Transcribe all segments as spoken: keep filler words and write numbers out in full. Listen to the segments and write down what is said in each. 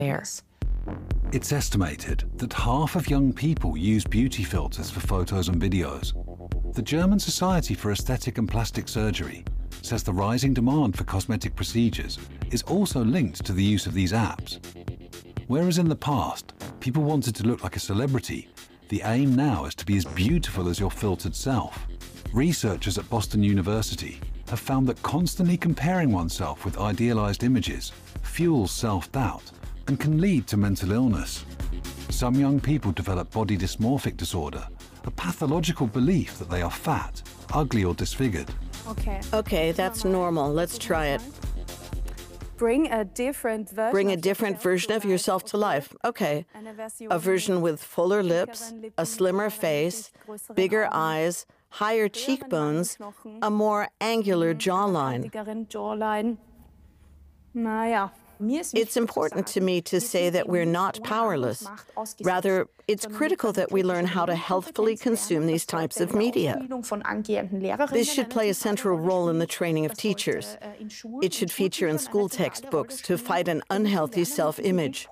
It's estimated that half of young people use beauty filters for photos and videos. The German Society for Aesthetic and Plastic Surgery says the rising demand for cosmetic procedures is also linked to the use of these apps. Whereas in the past, people wanted to look like a celebrity, the aim now is to be as beautiful as your filtered self. Researchers at Boston University have found that constantly comparing oneself with idealized images fuels self-doubt and can lead to mental illness. Some young people develop body dysmorphic disorder, a pathological belief that they are fat, ugly, or disfigured. Okay. Okay, that's normal. Let's try it. Bring a different version, Bring a different version of yourself to life. Okay. A version with fuller lips, a slimmer face, bigger eyes, higher cheekbones, a more angular jawline. It's important to me to say that we're not powerless. Rather, it's critical that we learn how to healthfully consume these types of media. This should play a central role in the training of teachers. It should feature in school textbooks to fight an unhealthy self-image.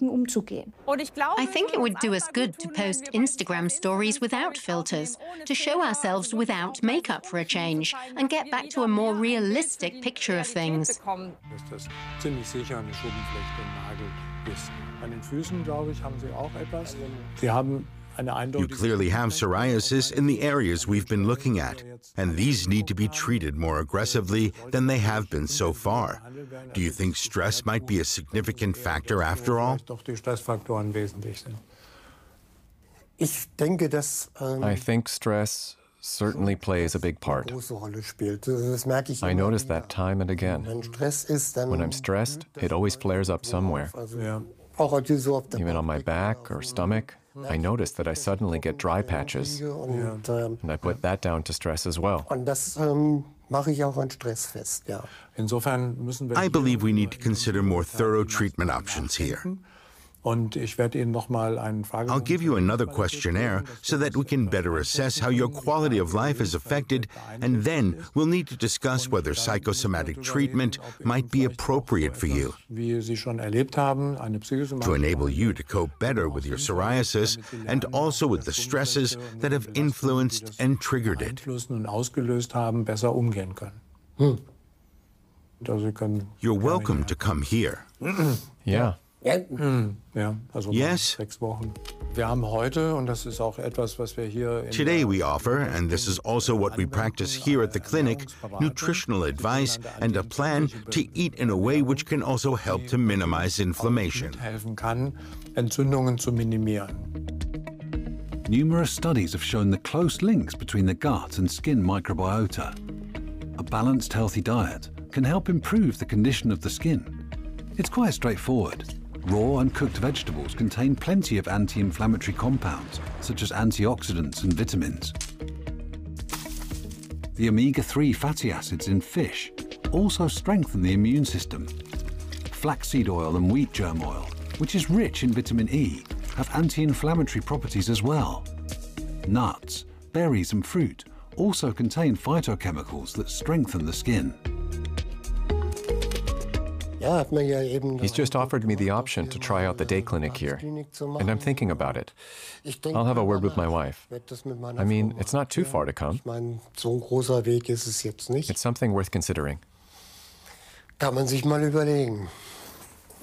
I think it would do us good to post Instagram stories without filters, to show ourselves without makeup for a change, and get back to a more realistic picture of things. Eine Schuppenflechte im Nagel ist. An den Füßen, glaube ich, haben Sie auch etwas. Sie haben eine eindeutige. You clearly have psoriasis in the areas we've been looking at, and these need to be treated more aggressively than they have been so far. Do you think stress might be a significant factor after all? Doch die Stressfaktoren wesentlich sind. Ich denke, dass I think stress certainly plays a big part. I notice that time and again. When I'm stressed, it always flares up somewhere. Even on my back or stomach, I notice that I suddenly get dry patches. And I put that down to stress as well. I believe we need to consider more thorough treatment options here. Und ich werde Ihnen noch mal einen Frage- I'll give you another questionnaire so that we can better assess how your quality of life is affected, and then we'll need to discuss whether psychosomatic treatment might be appropriate for you. Wie Sie schon erlebt haben, eine psychische To enable you to cope better with your psoriasis and also with the stresses that have influenced and triggered it. und ausgelöst haben, besser umgehen können. Also Sie können You're welcome to come here. Yeah. Ja, also Yes. sechs Wochen. Wir haben heute, und das ist auch etwas, was wir hier in Today we offer, and this is also what we practice here at the clinic, nutritional advice and a plan to eat in a way which can also help to minimize inflammation. helfen kann, Entzündungen zu minimieren. Numerous studies have shown the close links between the gut and skin microbiota. A balanced, healthy diet can help improve the condition of the skin. It's quite straightforward. Raw and cooked vegetables contain plenty of anti-inflammatory compounds, such as antioxidants and vitamins. The omega three fatty acids in fish also strengthen the immune system. Flaxseed oil and wheat germ oil, which is rich in vitamin E, have anti-inflammatory properties as well. Nuts, berries and fruit also contain phytochemicals that strengthen the skin. He's just offered me the option to try out the day clinic here, and I'm thinking about it. I'll have a word with my wife. I mean, it's not too far to come. It's something worth considering. Kann man sich mal überlegen.